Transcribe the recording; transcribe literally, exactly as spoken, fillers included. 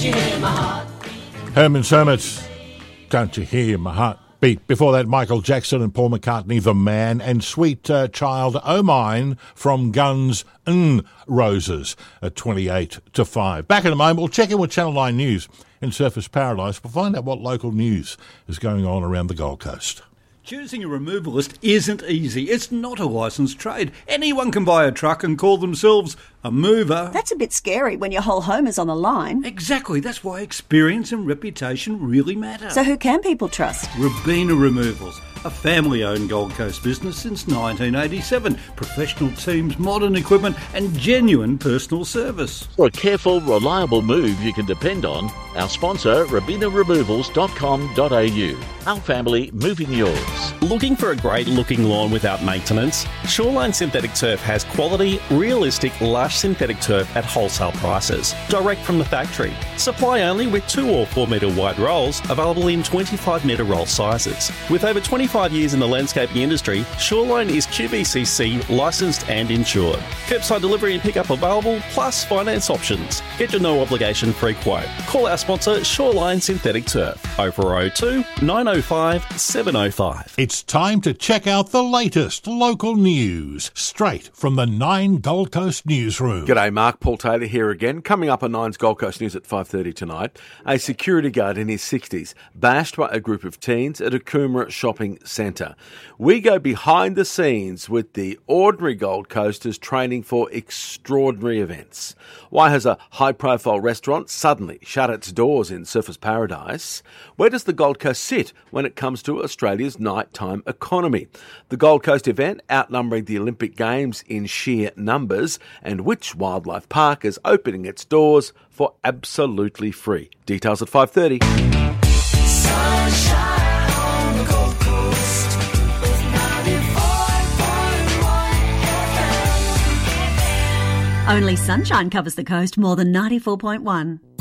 you hear my heart? Herman Sermons, Don't You Hear My Heart Beat. Before that, Michael Jackson and Paul McCartney, The Man, and Sweet uh, Child O' Mine from Guns N' Roses at twenty-eight to five. Back in a moment, we'll check in with Channel nine News in Surfers Paradise. We'll find out what local news is going on around the Gold Coast. Choosing a removalist isn't easy. It's not a licensed trade. Anyone can buy a truck and call themselves a mover. That's a bit scary when your whole home is on the line. Exactly. That's why experience and reputation really matter. So who can people trust? Robina Removals, a family-owned Gold Coast business since nineteen eighty-seven. Professional teams, modern equipment and genuine personal service. For a careful, reliable move you can depend on, our sponsor, robina removals dot com dot a u. Our family moving yours. Looking for a great-looking lawn without maintenance? Shoreline Synthetic Turf has quality, realistic, lush synthetic turf at wholesale prices, direct from the factory. Supply only with two or four metre wide rolls, available in twenty-five metre roll sizes. With over twenty-five years in the landscaping industry, Shoreline is Q V C C licensed and insured. Curbside delivery and pickup available, plus finance options. Get your no obligation free quote. Call our sponsor, Shoreline Synthetic Turf, oh four oh two, nine oh five, seven oh five. It's time to check out the latest local news, straight from the Nine Gold Coast newsroom. G'day, Mark. Paul Taylor here again. Coming up on Nine's Gold Coast News at five thirty tonight, a security guard in his sixties bashed by a group of teens at a Coomera shopping centre. We go behind the scenes with the ordinary Gold Coasters training for extraordinary events. Why has a high-profile restaurant suddenly shut its doors in Surfers Paradise? Where does the Gold Coast sit when it comes to Australia's nighttime economy? The Gold Coast event outnumbering the Olympic Games in sheer numbers, and which wildlife park is opening its doors for absolutely free? Details at five thirty. Sunshine on the Gold Coast with ninety-four point one F M. Only sunshine covers the coast more than ninety-four point one.